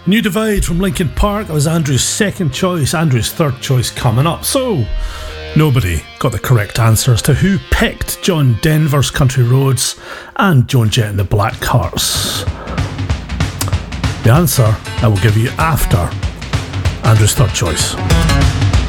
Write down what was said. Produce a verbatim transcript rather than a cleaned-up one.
New Divide from Linkin Park. That was Andrew's second choice. Andrew's third choice coming up. So, nobody got the correct answer as to who picked John Denver's Country Roads and Joan Jett and the Black Hearts. The answer I will give you after Andrew's third choice.